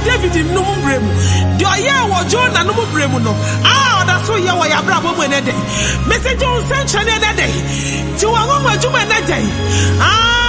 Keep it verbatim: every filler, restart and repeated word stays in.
David in no bremu. Do ya wa John and no bremu no. Ah, that's why ya wa ya brabo mo na day. Message on send channel na day. Ti wa ngo ma juma na day. Ah